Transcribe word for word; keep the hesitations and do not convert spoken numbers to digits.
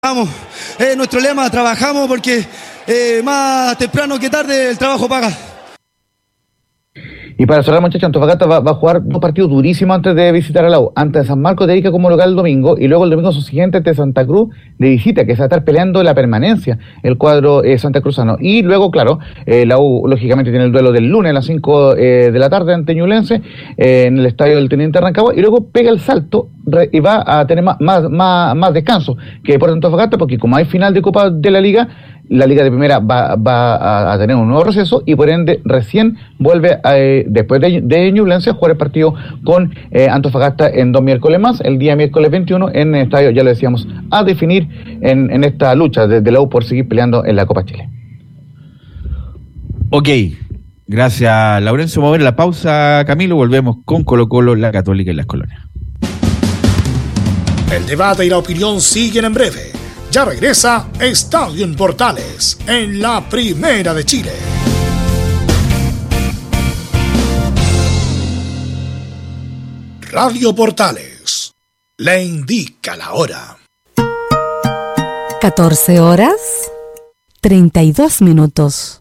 Vamos, es nuestro lema, trabajamos porque eh, más temprano que tarde el trabajo paga. Y para cerrar, muchachos, Antofagasta va, va a jugar dos partidos durísimos antes de visitar a la U. Antes de San Marcos de Ica como local el domingo, y luego el domingo siguiente ante Santa Cruz de visita, que se va a estar peleando la permanencia, el cuadro eh, santacruzano. Y luego, claro, eh, la U lógicamente tiene el duelo del lunes a las cinco eh, de la tarde ante Ñublense, eh, en el estadio del Teniente Rancagua, y luego pega el salto re, y va a tener más, más, más, más descanso que Deportes Antofagasta, porque como hay final de Copa de la Liga, la Liga de Primera va, va a tener un nuevo receso y por ende recién vuelve a, eh, después de, de Ñublense a jugar el partido con eh, Antofagasta en dos miércoles más, el día miércoles veintiuno en el estadio, ya lo decíamos, a definir en, en esta lucha desde la U por seguir peleando en la Copa Chile. Ok, gracias Laurencio. Vamos a ver la pausa, Camilo, volvemos con Colo Colo, la Católica y las Colonias. El debate y la opinión siguen en breve. Ya regresa Estadio en Portales, en la Primera de Chile. Radio Portales le indica la hora. catorce horas, treinta y dos minutos.